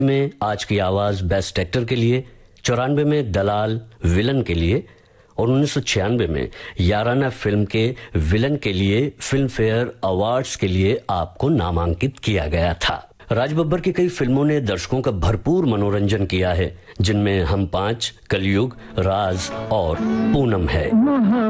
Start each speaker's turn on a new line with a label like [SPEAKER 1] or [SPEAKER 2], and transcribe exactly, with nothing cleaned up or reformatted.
[SPEAKER 1] में आज की आवाज बेस्ट एक्टर के लिए, चौरानवे में दलाल विलन के लिए और उन्नीस सौ छियानवे में याराना फिल्म के विलन के लिए फिल्म फेयर अवार्ड्स के लिए आपको नामांकित किया गया था। राज बब्बर की कई फिल्मों ने दर्शकों का भरपूर मनोरंजन किया है, जिनमें हम पांच, कलयुग, राज और पूनम है।